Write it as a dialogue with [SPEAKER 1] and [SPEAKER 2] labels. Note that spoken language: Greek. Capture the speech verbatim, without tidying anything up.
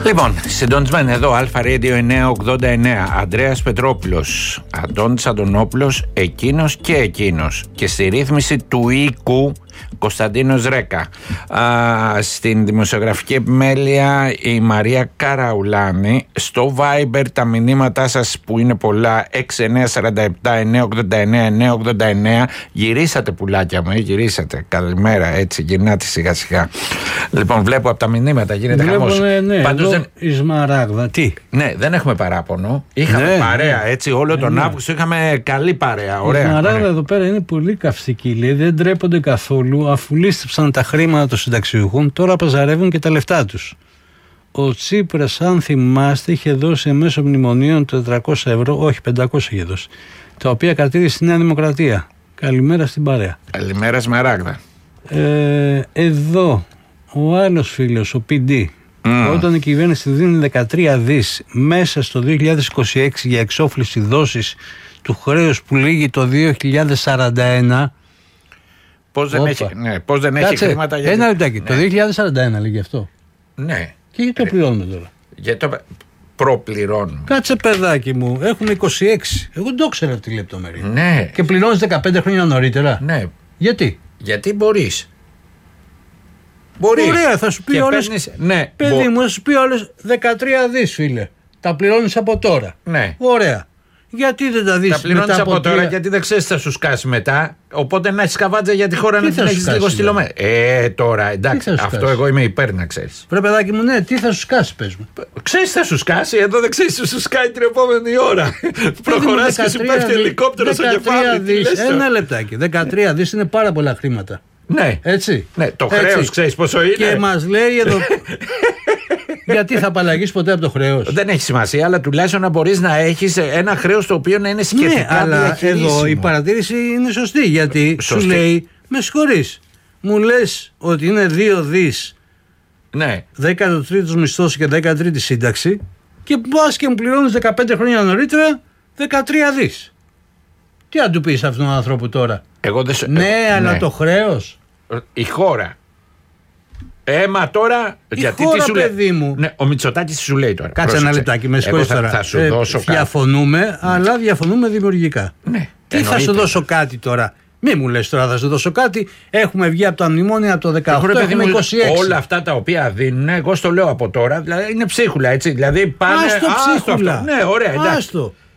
[SPEAKER 1] Λοιπόν, συντονισμένοι εδώ, Αλφα Radio εννιακόσια ογδόντα εννέα, Ανδρέας Πετρόπουλος, Αντώνης Αντωνόπουλος, εκείνος και εκείνος. Και στη ρύθμιση του οίκου, Κωνσταντίνος Ρέκα. Α, στην δημοσιογραφική επιμέλεια η Μαρία Καραουλάνη. Στο Viber τα μηνύματά σας που είναι πολλά, έξι εννιά τέσσερα επτά εννιακόσια ογδόντα εννέα εννιακόσια ογδόντα εννέα. Γυρίσατε πουλάκια μου, ε, γυρίσατε. Καλημέρα, έτσι, γυρνάτε σιγά σιγά. Λοιπόν, βλέπω από τα μηνύματα γίνεται χαμός.
[SPEAKER 2] Ναι, ναι,
[SPEAKER 1] Πάντως δεν...
[SPEAKER 2] η Σμαράγδα, τι.
[SPEAKER 1] Ναι, δεν έχουμε παράπονο. Είχαμε ναι, παρέα, έτσι, όλο τον ναι. Αύγουστο είχαμε καλή παρέα. Ωραία.
[SPEAKER 2] Η Σμαράγδα
[SPEAKER 1] ωραία.
[SPEAKER 2] εδώ πέρα είναι πολύ καυστική. Λέει, δεν ντρέπονται καθόλου, αφού λίστεψαν τα χρήματα των συνταξιούχων, τώρα παζαρεύουν και τα λεφτά τους. Ο Τσίπρας, αν θυμάστε, είχε δώσει μέσω μνημονίων τετρακόσια ευρώ, όχι πεντακόσια είχε δώσει, τα οποία κρατήρησε στη Νέα Δημοκρατία. Καλημέρα στην παρέα.
[SPEAKER 1] Καλημέρα Σμαράγδα.
[SPEAKER 2] Ε, εδώ ο άλλος φίλος, ο πι ντι, mm. όταν η κυβέρνηση δίνει δεκατρία δις μέσα στο δύο χιλιάδες είκοσι έξι για εξόφληση δόσης του χρέους που λύγει το δύο χιλιάδες σαράντα ένα.
[SPEAKER 1] Πώς δεν, έχει, ναι, πώς δεν έχει χρήματα για...
[SPEAKER 2] Ένα λεπτάκι,
[SPEAKER 1] ναι.
[SPEAKER 2] Το δύο χιλιάδες σαράντα ένα λύγει αυτό.
[SPEAKER 1] Ναι.
[SPEAKER 2] Και γιατί το πληρώνουμε τώρα?
[SPEAKER 1] Για το προπληρώνουμε.
[SPEAKER 2] Κάτσε παιδάκι μου, έχουμε είκοσι έξι. Εγώ δεν το ξέρω αυτή τη λεπτομέρεια.
[SPEAKER 1] Ναι.
[SPEAKER 2] Και πληρώνεις δεκαπέντε χρόνια νωρίτερα.
[SPEAKER 1] Ναι.
[SPEAKER 2] Γιατί?
[SPEAKER 1] Γιατί μπορείς. Μπορείς.
[SPEAKER 2] Ωραία, θα σου πει όλες.
[SPEAKER 1] Παίρνεις... Ναι.
[SPEAKER 2] Παιδί
[SPEAKER 1] Μπο...
[SPEAKER 2] μου, θα σου πει όλες δεκατρία δις, φίλε. Τα πληρώνεις από τώρα.
[SPEAKER 1] Ναι.
[SPEAKER 2] Ωραία. Γιατί δεν τα δεις
[SPEAKER 1] τα πληρώνεις
[SPEAKER 2] μετά
[SPEAKER 1] από, από τώρα, τρία... γιατί δεν ξέρεις θα σου σκάσει μετά. Οπότε να έχεις καβάτζα για τη χώρα τι να την έχεις λίγο στυλωμένη. Ε, τώρα εντάξει, αυτό σκάσει. Εγώ είμαι υπέρ να ξέρεις.
[SPEAKER 2] Βρε παιδάκι μου, ναι, τι θα σου σκάσει, πες μου.
[SPEAKER 1] Ξέρεις θα σου σκάσει, εδώ δεν ξέρεις τι σου σκάει την επόμενη ώρα. Προχωράς και σου πέφτει ελικόπτερο στο κεφάλι.
[SPEAKER 2] Ένα λεπτάκι. δεκατρία δις είναι πάρα πολλά χρήματα.
[SPEAKER 1] Ναι.
[SPEAKER 2] Έτσι.
[SPEAKER 1] Ναι, το χρέος ξέρεις πόσο είναι.
[SPEAKER 2] Και μας λέει εδώ. Γιατί θα απαλλαγείς ποτέ από το χρέος?
[SPEAKER 1] Δεν έχει σημασία, αλλά τουλάχιστον να μπορείς να έχεις ένα χρέος το οποίο να είναι σχετικά
[SPEAKER 2] ναι, αλλά εδώ η παρατήρηση είναι σωστή. Γιατί σωστή. Σου λέει, με συγχωρείς, μου λες ότι είναι δύο δις,
[SPEAKER 1] ναι.
[SPEAKER 2] δέκατο τρίτος μισθός και δέκατη τρίτη σύνταξη, και πας και μου πληρώνεις δεκαπέντε χρόνια νωρίτερα δεκατρία δις. Τι να του πεις αυτόν τον άνθρωπο τώρα?
[SPEAKER 1] Εγώ δεν...
[SPEAKER 2] Ναι, ε, αλλά ναι. Το χρέος.
[SPEAKER 1] Η χώρα. Έμα τώρα.
[SPEAKER 2] Η
[SPEAKER 1] γιατί
[SPEAKER 2] χώρα,
[SPEAKER 1] τι σου
[SPEAKER 2] παιδί
[SPEAKER 1] λέει.
[SPEAKER 2] μου.
[SPEAKER 1] Ναι, ο Μητσοτάκης σου λέει τώρα.
[SPEAKER 2] Κάτσε ένα λεπτάκι, με συγχωρείς τώρα.
[SPEAKER 1] Θα σου
[SPEAKER 2] ε,
[SPEAKER 1] δώσω κάτι.
[SPEAKER 2] Διαφωνούμε, ναι. Αλλά διαφωνούμε δημιουργικά.
[SPEAKER 1] Ναι.
[SPEAKER 2] Τι εννοείται. Θα σου δώσω κάτι τώρα? Μη μου λες τώρα θα σου δώσω κάτι. Έχουμε βγει από τα μνημόνια από το δεκαοκτώ, έχουμε είκοσι έξι.
[SPEAKER 1] Όλα αυτά τα οποία δίνουν, εγώ στο λέω από τώρα, δηλαδή είναι ψίχουλα, έτσι. Δηλαδή πάνε.
[SPEAKER 2] Άστο ψίχουλα.
[SPEAKER 1] Ναι, ωραία, εντάξει.
[SPEAKER 2] Άστο.